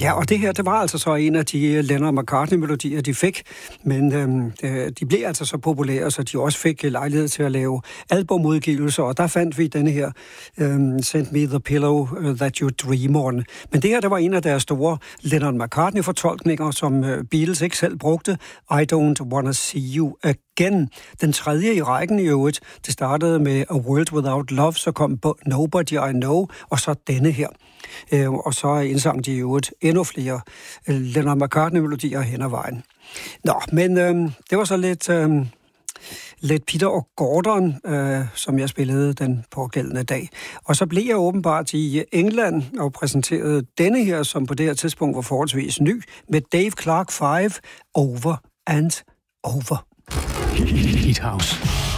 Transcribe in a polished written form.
Ja, og det her, det var altså så en af de Lennon McCartney-melodier, de fik, men de blev altså så populære, så de også fik lejlighed til at lave albumudgivelser, og der fandt vi denne her, Send Me the Pillow That You Dream On. Men det her, det var en af deres store Lennon McCartney-fortolkninger, som Beatles ikke selv brugte, I Don't Wanna See You Again. Den tredje i rækken i øvrigt, det startede med A World Without Love, så kom Nobody I Know, og så denne her. Og så indsang de i øvrigt endnu flere Lennon McCartney-melodier hen ad vejen. Nå, men det var så lidt Peter og Gordon, som jeg spillede den pågældende dag. Og så blev jeg åbenbart i England og præsenterede denne her, som på det her tidspunkt var forholdsvis ny, med Dave Clark 5, Over and Over. Hit House.